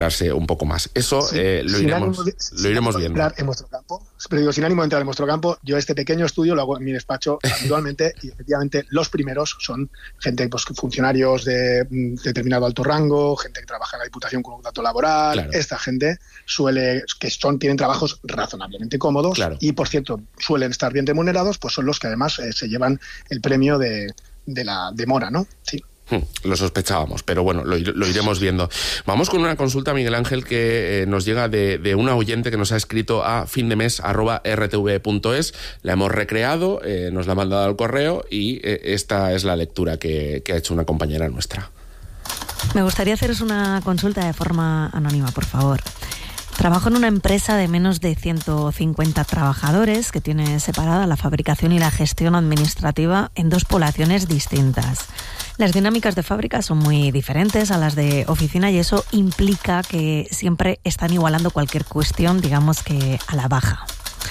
quedarse un poco más. Eso sí, lo iremos viendo. En vuestro campo, pero digo, sin ánimo de entrar en vuestro campo, yo este pequeño estudio lo hago en mi despacho habitualmente y efectivamente los primeros son gente, pues funcionarios de determinado alto rango, gente que trabaja en la Diputación con un contrato laboral. Claro. Esta gente tienen trabajos razonablemente cómodos, claro, y por cierto suelen estar bien remunerados, pues son los que además se llevan el premio de la demora, ¿no? Sí. Lo sospechábamos, pero bueno, lo iremos viendo. Vamos con una consulta, Miguel Ángel, que nos llega de una oyente que nos ha escrito a findemes@rtv.es. La hemos recreado, nos la ha mandado al correo y esta es la lectura que ha hecho una compañera nuestra. Me gustaría haceros una consulta de forma anónima, por favor. Trabajo en una empresa de menos de 150 trabajadores que tiene separada la fabricación y la gestión administrativa en 2 poblaciones distintas. Las dinámicas de fábrica son muy diferentes a las de oficina y eso implica que siempre están igualando cualquier cuestión, digamos que a la baja.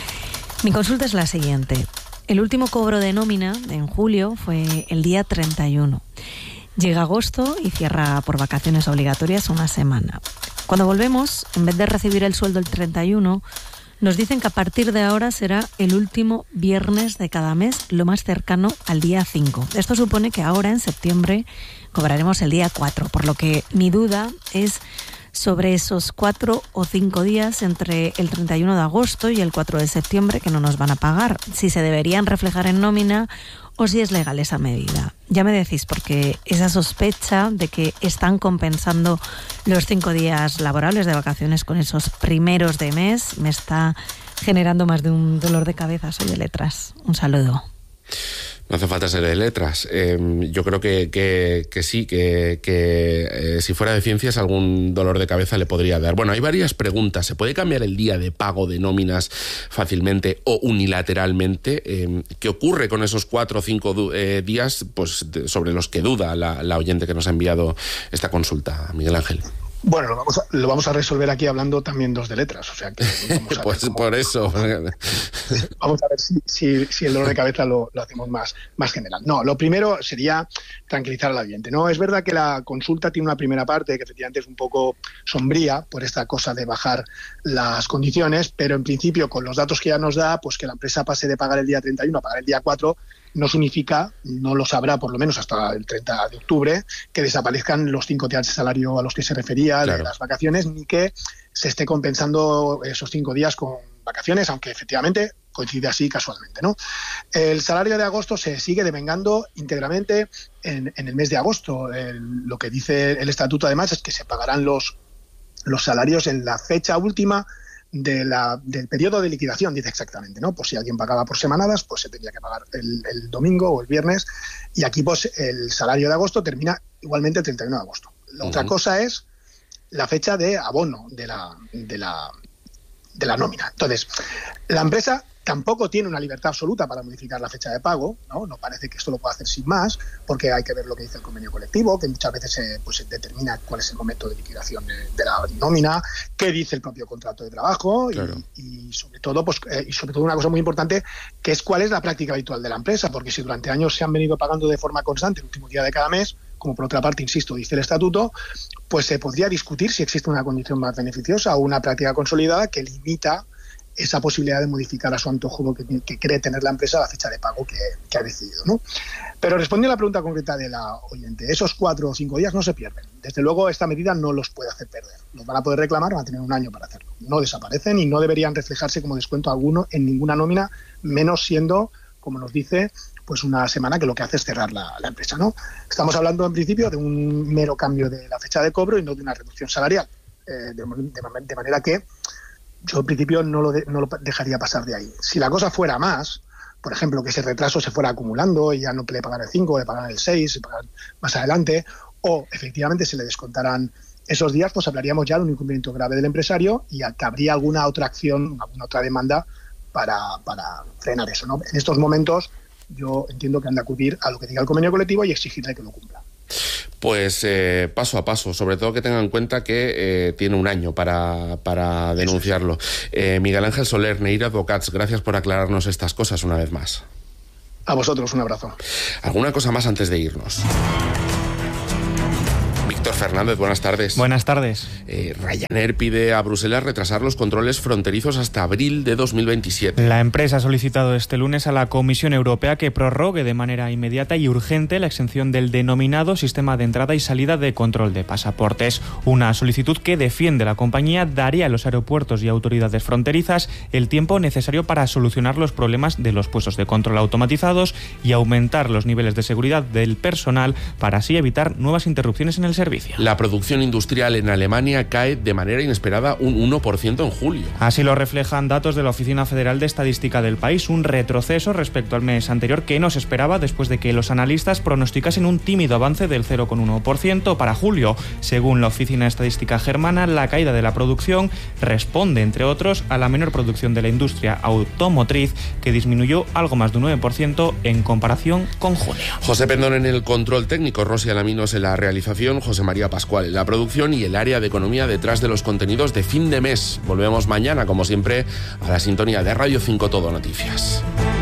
Mi consulta es la siguiente. El último cobro de nómina en julio fue el día 31. Llega agosto y cierra por vacaciones obligatorias una semana. Cuando volvemos, en vez de recibir el sueldo el 31, nos dicen que a partir de ahora será el último viernes de cada mes, lo más cercano al día 5. Esto supone que ahora, en septiembre, cobraremos el día 4, por lo que mi duda es sobre esos 4 o 5 días entre el 31 de agosto y el 4 de septiembre que no nos van a pagar, si se deberían reflejar en nómina o si es legal esa medida. Ya me decís, porque esa sospecha de que están compensando los 5 días laborables de vacaciones con esos primeros de mes me está generando más de un dolor de cabeza. Soy de letras. Un saludo. No hace falta ser de letras. Yo creo que sí, que si fuera de ciencias algún dolor de cabeza le podría dar. Bueno, hay varias preguntas. ¿Se puede cambiar el día de pago de nóminas fácilmente o unilateralmente? ¿Qué ocurre con esos 4 o 5 días pues, sobre los que duda la oyente que nos ha enviado esta consulta, Miguel Ángel? Bueno, lo vamos a resolver aquí hablando también 2 de letras, o sea que vamos a pues por eso. Vamos a ver si el dolor de cabeza lo hacemos más general. No, lo primero sería tranquilizar al oyente, ¿no? Es verdad que la consulta tiene una primera parte que efectivamente es un poco sombría por esta cosa de bajar las condiciones, pero en principio con los datos que ya nos da, pues que la empresa pase de pagar el día 31 a pagar el día 4, no significa, no lo sabrá por lo menos hasta el 30 de octubre, que desaparezcan los 5 días de salario a los que se refería, claro, de las vacaciones, ni que se esté compensando esos 5 días con vacaciones, aunque efectivamente coincide así casualmente, ¿no? El salario de agosto se sigue devengando íntegramente en el mes de agosto. Lo que dice el estatuto además es que se pagarán los salarios en la fecha última del periodo de liquidación, dice exactamente, ¿no? Pues si alguien pagaba por semanadas, pues se tendría que pagar el domingo o el viernes, y aquí pues el salario de agosto termina igualmente el 31 de agosto. La otra cosa es la fecha de abono de la nómina. Entonces, la empresa tampoco tiene una libertad absoluta para modificar la fecha de pago, ¿no? No parece que esto lo pueda hacer sin más, porque hay que ver lo que dice el convenio colectivo, que muchas veces se determina cuál es el momento de liquidación de la nómina, qué dice el propio contrato de trabajo, claro, y sobre todo una cosa muy importante, que es cuál es la práctica habitual de la empresa, porque si durante años se han venido pagando de forma constante el último día de cada mes, como por otra parte, insisto, dice el estatuto, pues se podría discutir si existe una condición más beneficiosa o una práctica consolidada que limita esa posibilidad de modificar a su antojo que cree tener la empresa la fecha de pago que ha decidido, ¿no? Pero respondiendo a la pregunta concreta de la oyente, esos 4 o 5 días no se pierden. Desde luego esta medida no los puede hacer perder. Los van a poder reclamar, van a tener un año para hacerlo. No desaparecen y no deberían reflejarse como descuento alguno en ninguna nómina, menos siendo, como nos dice, pues una semana que lo que hace es cerrar la empresa, ¿no? Estamos hablando en principio de un mero cambio de la fecha de cobro y no de una reducción salarial. De manera que yo en principio no lo dejaría pasar de ahí. Si la cosa fuera más, por ejemplo, que ese retraso se fuera acumulando y ya no le pagan el 5, le pagan el 6, se pagan más adelante, o efectivamente se le descontaran esos días, pues hablaríamos ya de un incumplimiento grave del empresario y habría alguna otra acción, alguna otra demanda para frenar eso, ¿no? En estos momentos yo entiendo que han de acudir a lo que diga el convenio colectivo y exigirle que lo cumpla. Pues paso a paso, sobre todo que tengan en cuenta que tiene un año para denunciarlo. Miguel Ángel Soler, Neira Advocats, gracias por aclararnos estas cosas una vez más. A vosotros, un abrazo. ¿Alguna cosa más antes de irnos? Víctor Fernández, buenas tardes. Buenas tardes. Ryanair pide a Bruselas retrasar los controles fronterizos hasta abril de 2027. La empresa ha solicitado este lunes a la Comisión Europea que prorrogue de manera inmediata y urgente la exención del denominado sistema de entrada y salida de control de pasaportes. Una solicitud que defiende la compañía daría a los aeropuertos y autoridades fronterizas el tiempo necesario para solucionar los problemas de los puestos de control automatizados y aumentar los niveles de seguridad del personal para así evitar nuevas interrupciones en el servicio. La producción industrial en Alemania cae de manera inesperada un 1% en julio. Así lo reflejan datos de la Oficina Federal de Estadística del país, un retroceso respecto al mes anterior que no se esperaba después de que los analistas pronosticasen un tímido avance del 0,1% para julio. Según la Oficina Estadística germana, la caída de la producción responde, entre otros, a la menor producción de la industria automotriz, que disminuyó algo más de un 9% en comparación con junio. José Pendón en el control técnico, Rosy Alaminos en la realización, José María Pascual en la producción y el área de economía detrás de los contenidos de fin de mes. Volvemos mañana, como siempre, a la sintonía de Radio 5 Todo Noticias.